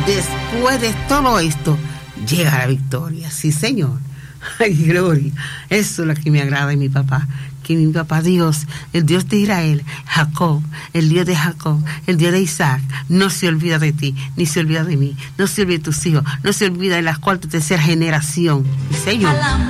después de todo esto, llega la victoria. Sí, Señor. Ay, gloria. Eso es lo que me agrada de mi papá. Que mi papá Dios, el Dios de Israel, Jacob, el Dios de Jacob, el Dios de Isaac, no se olvida de ti, ni se olvida de mí, no se olvida de tus hijos, no se olvida de la cuarta y tercera generación. Sí, Señor.